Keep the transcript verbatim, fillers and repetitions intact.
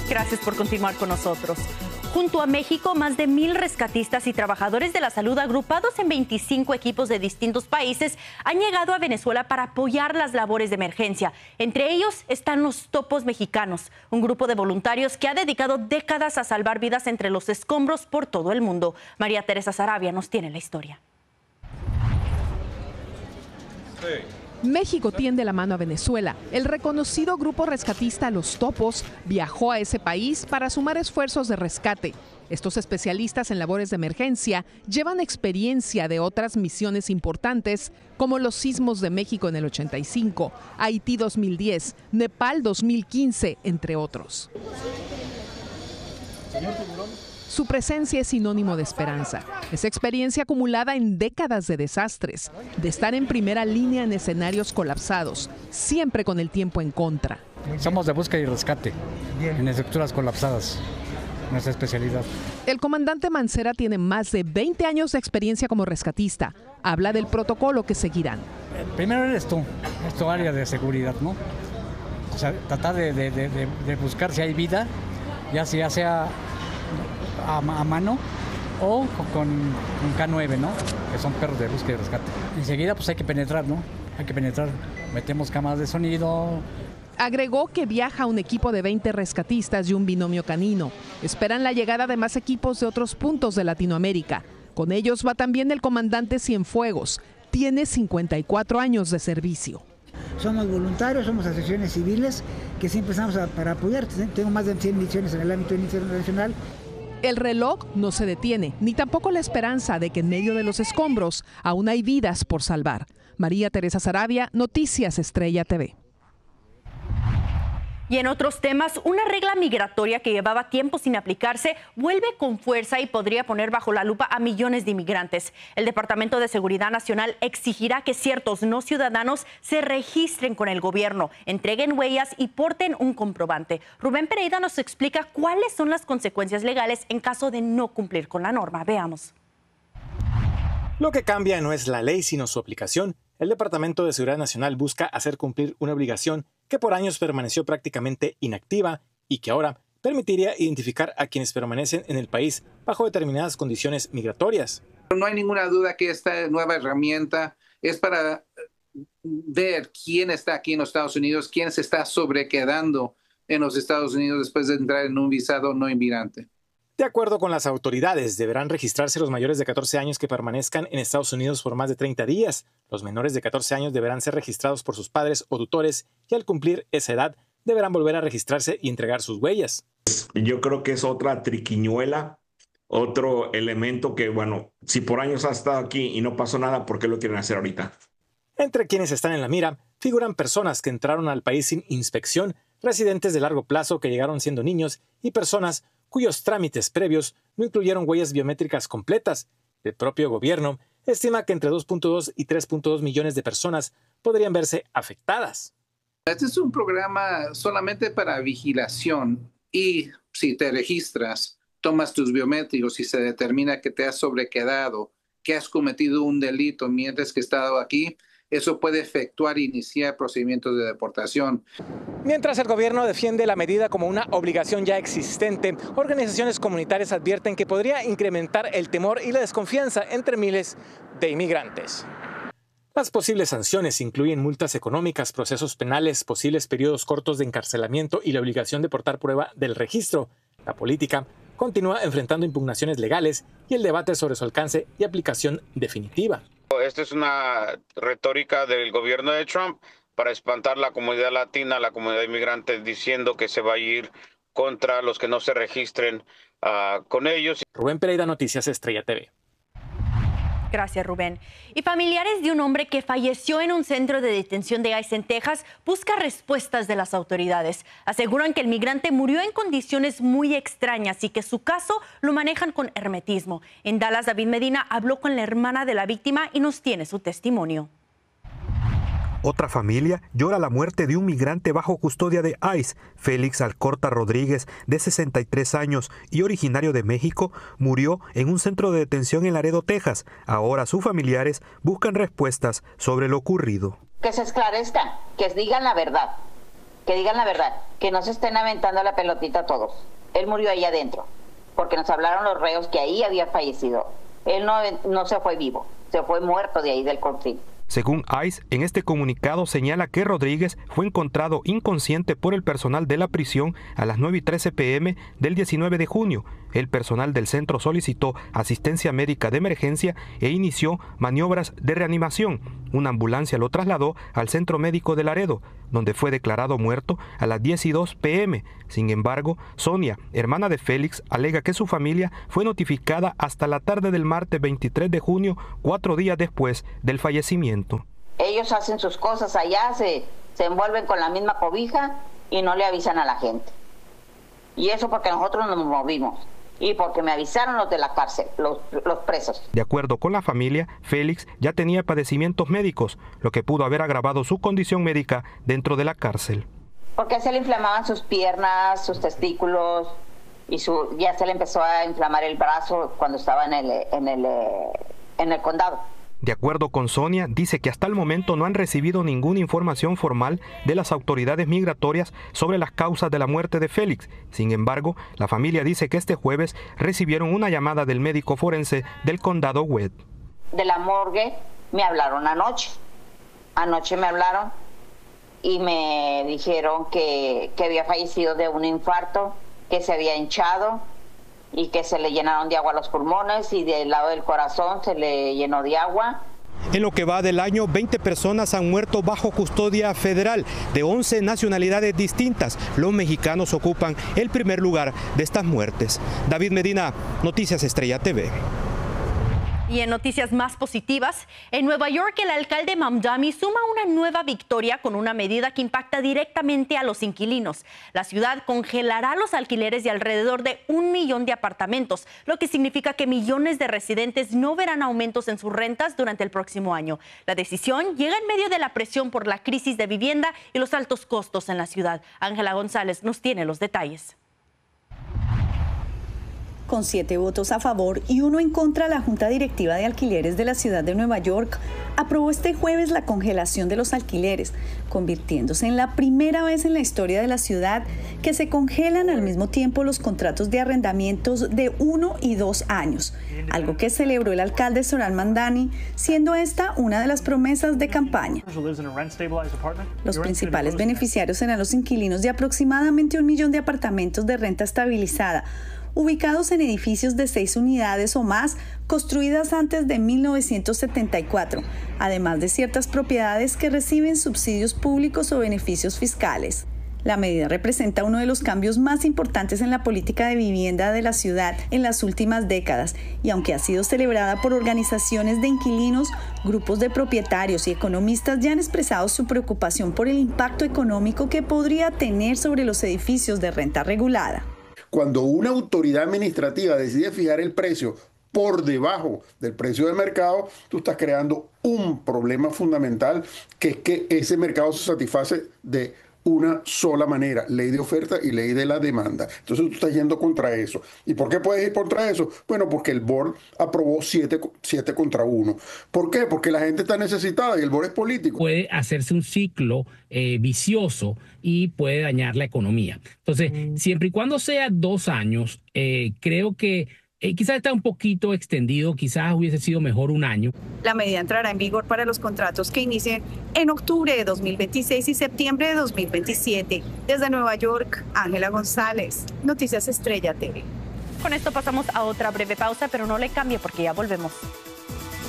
Gracias por continuar con nosotros. Junto a México, más de mil rescatistas y trabajadores de la salud agrupados en veinticinco equipos de distintos países han llegado a Venezuela para apoyar las labores de emergencia. Entre ellos están los Topos Mexicanos, un grupo de voluntarios que ha dedicado décadas a salvar vidas entre los escombros por todo el mundo. María Teresa Saravia nos tiene la historia. Sí. México tiende la mano a Venezuela. El reconocido grupo rescatista Los Topos viajó a ese país para sumar esfuerzos de rescate. Estos especialistas en labores de emergencia llevan experiencia de otras misiones importantes, como los sismos de México en el ochenta y cinco, Haití dos mil diez, Nepal dos mil quince, entre otros. Señor Tiburón. Su presencia es sinónimo de esperanza. Es experiencia acumulada en décadas de desastres, de estar en primera línea en escenarios colapsados, siempre con el tiempo en contra. Somos de búsqueda y rescate en estructuras colapsadas, nuestra especialidad. El comandante Mancera tiene más de veinte años de experiencia como rescatista. Habla del protocolo que seguirán. Primero eres tú, es tu área de seguridad, ¿no? O sea, tratar de, de, de, de buscar si hay vida, ya sea, ya sea A, a mano o con un K nueve, ¿no? Que son perros de búsqueda y rescate. Enseguida pues hay que penetrar, ¿no? Hay que penetrar. Metemos cámaras de sonido. Agregó que viaja un equipo de veinte rescatistas y un binomio canino. Esperan la llegada de más equipos de otros puntos de Latinoamérica. Con ellos va también el comandante Cienfuegos. Tiene cincuenta y cuatro años de servicio. Somos voluntarios, somos asociaciones civiles que siempre estamos a, para apoyar. Tengo más de cien misiones en el ámbito internacional. El reloj no se detiene, ni tampoco la esperanza de que en medio de los escombros aún hay vidas por salvar. María Teresa Saravia, Noticias Estrella T V. Y en otros temas, una regla migratoria que llevaba tiempo sin aplicarse vuelve con fuerza y podría poner bajo la lupa a millones de inmigrantes. El Departamento de Seguridad Nacional exigirá que ciertos no ciudadanos se registren con el gobierno, entreguen huellas y porten un comprobante. Rubén Pereira nos explica cuáles son las consecuencias legales en caso de no cumplir con la norma. Veamos. Lo que cambia no es la ley, sino su aplicación. El Departamento de Seguridad Nacional busca hacer cumplir una obligación que por años permaneció prácticamente inactiva y que ahora permitiría identificar a quienes permanecen en el país bajo determinadas condiciones migratorias. No hay ninguna duda que esta nueva herramienta es para ver quién está aquí en los Estados Unidos, quién se está sobrequedando en los Estados Unidos después de entrar en un visado no inmigrante. De acuerdo con las autoridades, deberán registrarse los mayores de catorce años que permanezcan en Estados Unidos por más de treinta días. Los menores de catorce años deberán ser registrados por sus padres o tutores y al cumplir esa edad deberán volver a registrarse y entregar sus huellas. Yo creo que es otra triquiñuela, otro elemento que, bueno, si por años ha estado aquí y no pasó nada, ¿por qué lo quieren hacer ahorita? Entre quienes están en la mira figuran personas que entraron al país sin inspección, residentes de largo plazo que llegaron siendo niños y personas cuyos trámites previos no incluyeron huellas biométricas completas. El propio gobierno estima que entre dos punto dos y tres punto dos millones de personas podrían verse afectadas. Este es un programa solamente para vigilación y si te registras, tomas tus biométricos y se determina que te has sobrequedado, que has cometido un delito mientras que has estado aquí, eso puede efectuar e iniciar procedimientos de deportación. Mientras el gobierno defiende la medida como una obligación ya existente, organizaciones comunitarias advierten que podría incrementar el temor y la desconfianza entre miles de inmigrantes. Las posibles sanciones incluyen multas económicas, procesos penales, posibles periodos cortos de encarcelamiento y la obligación de portar prueba del registro. La política continúa enfrentando impugnaciones legales y el debate sobre su alcance y aplicación definitiva. Esta es una retórica del gobierno de Trump para espantar la comunidad latina, la comunidad inmigrante, diciendo que se va a ir contra los que no se registren uh, con ellos. Rubén Pereira, Noticias Estrella T V. Gracias, Rubén. Y familiares de un hombre que falleció en un centro de detención de ICE en Texas buscan respuestas de las autoridades. Aseguran que el migrante murió en condiciones muy extrañas y que su caso lo manejan con hermetismo. En Dallas, David Medina habló con la hermana de la víctima y nos tiene su testimonio. Otra familia llora la muerte de un migrante bajo custodia de ICE. Félix Alcorta Rodríguez, de sesenta y tres años y originario de México, murió en un centro de detención en Laredo, Texas. Ahora sus familiares buscan respuestas sobre lo ocurrido. Que se esclarezcan, que digan la verdad. que digan la verdad, que no se estén aventando la pelotita a todos. Él murió ahí adentro, porque nos hablaron los reos que ahí había fallecido. Él no, no se fue vivo, se fue muerto de ahí del conflicto. Según ICE, en este comunicado señala que Rodríguez fue encontrado inconsciente por el personal de la prisión a las nueve y trece pm del diecinueve de junio. El personal del centro solicitó asistencia médica de emergencia e inició maniobras de reanimación. Una ambulancia lo trasladó al centro médico de Laredo, donde fue declarado muerto a las diez y dos pm. Sin embargo, Sonia, hermana de Félix, alega que su familia fue notificada hasta la tarde del martes veintitrés de junio, cuatro días después del fallecimiento. Ellos hacen sus cosas allá, se, se envuelven con la misma cobija y no le avisan a la gente. Y eso porque nosotros nos movimos y porque me avisaron los de la cárcel, los, los presos. De acuerdo con la familia, Félix ya tenía padecimientos médicos, lo que pudo haber agravado su condición médica dentro de la cárcel. Porque se le inflamaban sus piernas, sus testículos y su, ya se le empezó a inflamar el brazo cuando estaba en el, en el, en el condado. De acuerdo con Sonia, dice que hasta el momento no han recibido ninguna información formal de las autoridades migratorias sobre las causas de la muerte de Félix. Sin embargo, la familia dice que este jueves recibieron una llamada del médico forense del condado Webb. De la morgue me hablaron anoche. Anoche me hablaron y me dijeron que, que había fallecido de un infarto, que se había hinchado y que se le llenaron de agua los pulmones y del lado del corazón se le llenó de agua. En lo que va del año, veinte personas han muerto bajo custodia federal de once nacionalidades distintas. Los mexicanos ocupan el primer lugar de estas muertes. David Medina, Noticias Estrella T V. Y en noticias más positivas, en Nueva York el alcalde Mamdani suma una nueva victoria con una medida que impacta directamente a los inquilinos. La ciudad congelará los alquileres de alrededor de un millón de apartamentos, lo que significa que millones de residentes no verán aumentos en sus rentas durante el próximo año. La decisión llega en medio de la presión por la crisis de vivienda y los altos costos en la ciudad. Ángela González nos tiene los detalles. Con siete votos a favor y uno en contra, la Junta Directiva de Alquileres de la Ciudad de Nueva York aprobó este jueves la congelación de los alquileres, convirtiéndose en la primera vez en la historia de la ciudad que se congelan al mismo tiempo los contratos de arrendamientos de uno y dos años, algo que celebró el alcalde Zohran Mamdani, siendo esta una de las promesas de campaña. Los principales beneficiarios serán los inquilinos de aproximadamente un millón de apartamentos de renta estabilizada, ubicados en edificios de seis unidades o más, construidas antes de mil novecientos setenta y cuatro, además de ciertas propiedades que reciben subsidios públicos o beneficios fiscales. La medida representa uno de los cambios más importantes en la política de vivienda de la ciudad en las últimas décadas, y aunque ha sido celebrada por organizaciones de inquilinos, grupos de propietarios y economistas ya han expresado su preocupación por el impacto económico que podría tener sobre los edificios de renta regulada. Cuando una autoridad administrativa decide fijar el precio por debajo del precio del mercado, tú estás creando un problema fundamental, que es que ese mercado se satisface de una sola manera, ley de oferta y ley de la demanda. Entonces tú estás yendo contra eso. ¿Y por qué puedes ir contra eso? Bueno, porque el board aprobó siete, siete contra uno. ¿Por qué? Porque la gente está necesitada y el board es político. Puede hacerse un ciclo eh, vicioso y puede dañar la economía. Entonces, mm. siempre y cuando sea dos años, eh, creo que Eh, quizás está un poquito extendido, quizás hubiese sido mejor un año. La medida entrará en vigor para los contratos que inicien en octubre de dos mil veintiséis y septiembre de dos mil veintisiete. Desde Nueva York, Ángela González, Noticias Estrella T V. Con esto pasamos a otra breve pausa, pero no le cambie porque ya volvemos.